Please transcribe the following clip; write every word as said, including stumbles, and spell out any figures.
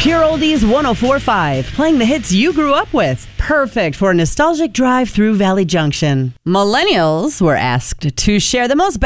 Pure Oldies one oh four point five, playing the hits you grew up with. Perfect for a nostalgic drive through Valley Junction. Millennials were asked to share the most